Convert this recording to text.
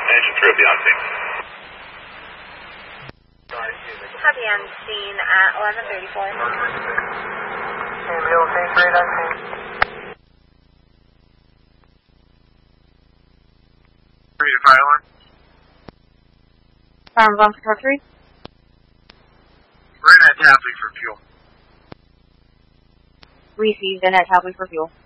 Engine crew be on scene. Copy on scene at 11:34. Real safe rate on scene. Read a fire alarm. Firearms on for truck 3. We're in at Tapley for fuel. Received and at Tapley for fuel.